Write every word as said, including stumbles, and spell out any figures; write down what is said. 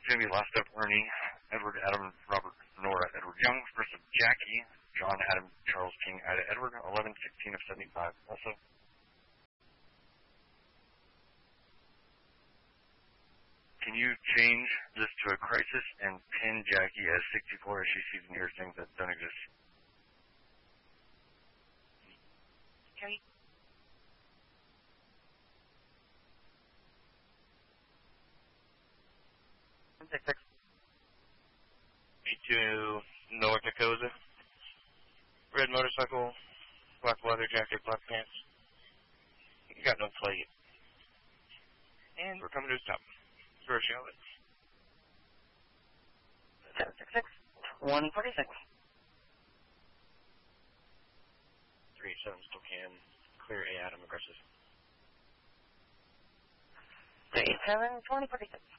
going to be last up Ernie, Edward, Adam, Robert, Nora, Edward Young, first of Jackie, John, Adam, Charles, King, Ida, Edward, eleven sixteen of seventy-five. Also, can you change this to a crisis and pin Jackie as sixty-four as she sees and hears things that don't exist? Okay. Six, six. B two, North Dakota. Red motorcycle, black leather jacket, black pants. You got no plate. And we're coming to a stop. Zero Charlotte. seven six six, one forty-six. three seven still can. Clear A Adam aggressive. three seven, twenty forty-six.